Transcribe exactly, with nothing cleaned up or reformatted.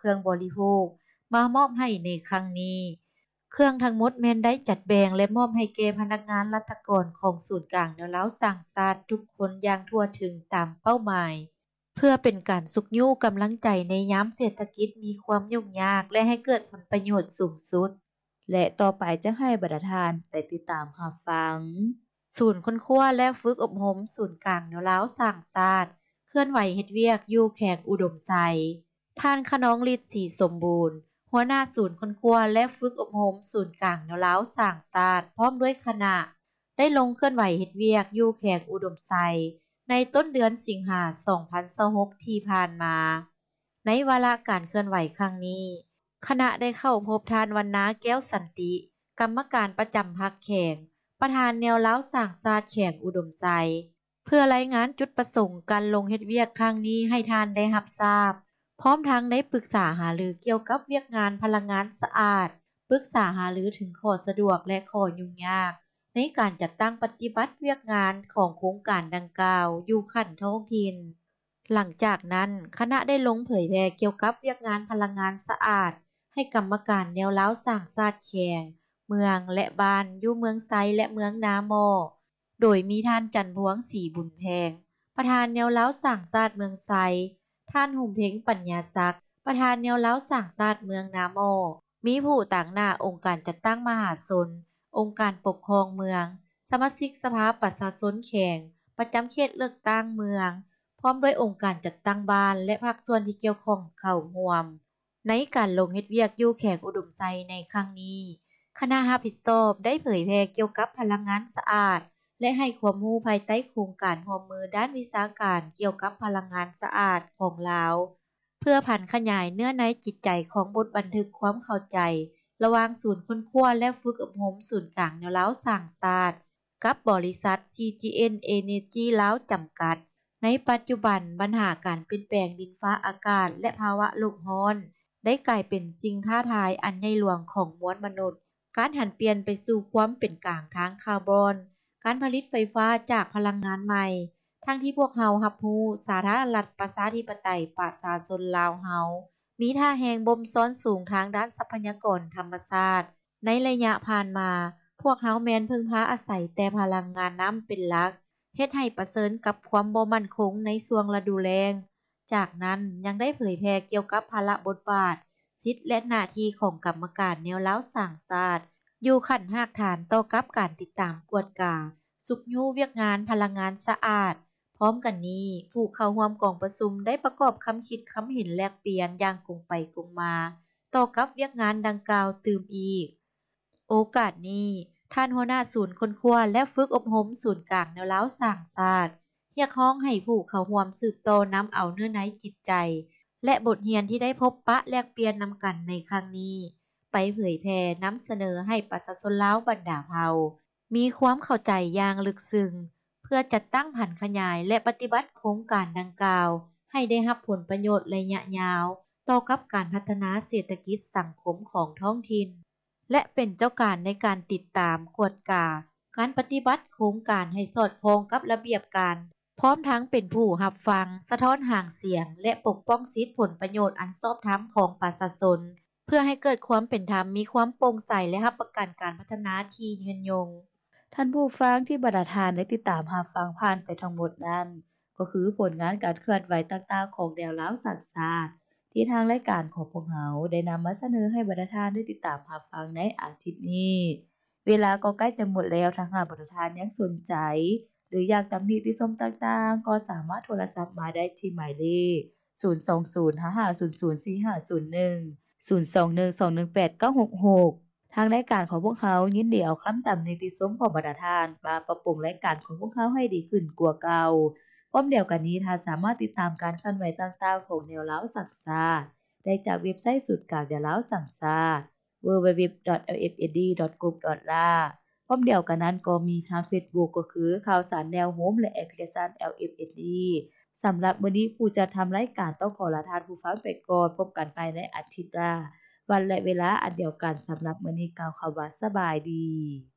เครื่องบริโภคมามอบให้ในครั้งนี้เครื่องทั้งหมดแม่นได้จัดแบ่งและมอบให้แก่พนักงานรัฐกรของศูนย์กลางแนวเล้าสร้างชาติทุกคนอย่างทั่วถึงตามเป้าหมายเพื่อเป็นการสุขยู่กำลังใจในยามเศรษฐกิจมีความยุ่งยากและให้เกิดผลประโยชน์สูงสุดและต่อไปจะให้บรรดาทานไปติดตามรับฟังศูนย์ค้นคว้าและฝึกอบรมศูนย์กลางแนวเล้าสร้างชาติเคลื่อนไหวเฮ็ดเวียกอยู่แขกอุดมไซท่านขนองฤทธิ์ศรีสมบูรณ์หัวหน้าศูนย์ค้นคว้าและฝึกอบรมศูนย์กลางแนวเล้าสร้างชาติพร้อมด้วยคณะได้ลงเคลื่อนไหวเฮ็ดเวียกอยู่แขกอุดมไซในต้นเดือนสิงหาคมสองพันยี่สิบหกที่ผ่านมาในวาระการเคลื่อนไหวครั้งนี้คณะได้เข้าพบท่านวรรณาแก้วสันติกรรมการประจำพรรคแขกประธานแนวเล้าสร้างชาติแขกอุดมไซเพื่อรายงานจุดประสงค์การลงเฮ็ดเวียกครั้งนี้ให้ท่านได้รับทราบพร้อมทั้งได้ปรึกษาหารือเกี่ยวกับเวียกงานพลังงานสะอาดปรึกษาหารือถึงข้อสะดวกและข้อยุ่งยากในการจัดตั้งปฏิบัติเวียกงานของโครงการดังกล่าวอยู่ขั้นท้องถิ่นหลังจากนั้นคณะได้ลงเผยแพร่เกี่ยวกับเวียกงานพลังงานสะอาดให้กรรมการแนวเล้าสร้างชาติแขกเมืองและบ้านอยู่เมืองไซและเมืองนามอโดยมีท่านจันพวงศรีบุญแพงประธานแนวเล้าสร้างชาติเมืองไซท่านหุ่มเพ็งปัญญาศักดิ์ประธานแนวเล้าสร้างชาติเมืองนามอมีผู้ต่างหน้าองค์การจัดตั้งมหาชนองค์การปกครองเมืองสมาชิกสภาประชาชนแขกประจำเขตเลือกตั้งเมืองพร้อมด้วยองค์การจัดตั้งบ้านและภาคส่วนที่เกี่ยวข้องเข้าร่วมในการลงเฮ็ดเวียกอยู่แขกอุดมไซในครั้งนี้คณะรับผิดชอบได้เผยแพร่เกี่ยวกับพลังงานสะอาดและให้ความรู้ภายใต้โครงการร่วมมือด้านวิชาการเกี่ยวกับพลังงานสะอาดของลาวเพื่อพันขยายเนื้อในจิตใจของบทบันทึกความเข้าใจระหว่างศูนย์ค้นคว้าและฝึกอบรมศูนย์กลางแนวเล้าสร้างชาติกับบริษัท ซี จี เอ็น Energy ลาวจำกัดในปัจจุบันปัญหาการเปลี่ยนแปลงดินฟ้าอากาศและภาวะโลกร้อนได้กลายเป็นสิ่งท้าทายอันใหญ่หลวงของมวลมนุษย์การหันเปลี่ยนไปสู่ความเป็นกลางทางคาร์บอนการผลิตไฟฟ้าจากพลังงานใหม่ทั้งที่พวกเรารับรู้สาธารณรัฐประชาธิปไตยประชาชนลาวเฮามีท่าแฮงบ่มซ้อนสูงทางด้านทรัพยากรธรรมชาติในระยะผ่านมาพวกเราแม้นพึ่งพาอาศัยแต่พลังงานน้ำเป็นหลักเฮ็ดให้ประเสริญกับความบ่มั่นคงในช่วงฤดูแล้งจากนั้นยังได้เผยแพร่เกี่ยวกับภาระบทบาทสิทธิและหน้าที่ของกรรมการแนวเล้าสร้างชาติอยู่ขั้นรากฐานต่อกับการติดตามกวดกาสุขยู่เวียกงานพลังงานสะอาดพร้อมกันนี้ผู้เข้าร่วมกองประชุมได้ประกอบคำคิดคำเห็นแลกเปลี่ยนอย่างกงไปกงมาต่อกับเวียกงานดังกล่าวตื่มอีกโอกาสนี้ท่านหัวหน้าศูนย์ค้นคว้าและฝึกอบรมศูนย์กลางแนวเล้าสร้างชาติเรียกร้องให้ผู้เข้าร่วมสืบต่อนำเอาเนื้อในจิตใจและบทเรียนที่ได้พบปะแลกเปลี่ยนนำกันในครั้งนี้ไปเผยแพร่นำเสนอให้ประชาชนลาวบรรดาเผ่ามีความเข้าใจอย่างลึกซึ้งเพื่อจัดตั้งผันขยายและปฏิบัติโครงการดังกล่าวให้ได้รับผลประโยชน์ระยะยาวต่อกับการพัฒนาเศรษฐกิจสังคมของท้องถิ่นและเป็นเจ้าการในการติดตามกวดกาการปฏิบัติโครงการให้สอดคล้องกับระเบียบการพร้อมทั้งเป็นผู้รับฟังสะท้อนห่างเสียงและปกป้องสิทธิผลประโยชน์อันชอบธรรมของประชาชนเพื่อให้เกิดความเป็นธรรมมีความโปร่งใสและรับประกันการพัฒนาที่ยืนยงท่านผู้ฟังที่บรรดาทานได้ติดตามรับฟังผ่านไปทั้งหมดนั้นก็คือผลงานการเคลื่อนไหวต่างๆของแนวเล้าสร้างชาติที่ทางรายการของพวกเราได้นำมาเสนอให้บรรดาทานได้ติดตามรับฟังในอาทิตย์นี้เวลาก็ใกล้จะหมดแล้วถ้าหากบรรดาทานยังสนใจหรืออยากตำหนิติชมต่างๆก็สามารถโทรศัพท์มาได้ที่หมายเลขศูนย์ สอง ศูนย์ ห้า ห้า ศูนย์ ศูนย์ สี่ ห้า ศูนย์ หนึ่ง ศูนย์ สอง หนึ่ง สอง หนึ่ง แปด เก้า หก หกทางรายการของพวกเขายินดีเอาคำตำหนิติชมของบรรดาทานมาปรับปรุงรายการของพวกเขาให้ดีขึ้นกว่าเก่าพร้อมเดียวกันนี้ท่านสามารถติดตามการเคลื่อนไหวต่างๆของแนวเล้าสร้างชาติได้จากเว็บไซต์ศูนย์กลางแนวเล้าสร้างชาติ ดับเบิลยู ดับเบิลยู ดับเบิลยู ดอท แอล เอฟ เอส ดี ดอท กรุ๊ป ดอท แอล เอ พร้อมเดียวกันนั้นก็มีทาง Facebook ก็คือข่าวสารแนวโฮมและแอปพลิเคชัน แอล เอฟ เอส ดี สำหรับมื้อนี้ผู้จัดทำรายการต้องขอลาท่านผู้ฟังไปก่อนพบกันใหม่ในอาทิตย์หน้าวันและเวลาอันเดียวกันสำหรับมื้อนี้กล่าวคำว่าสบายดี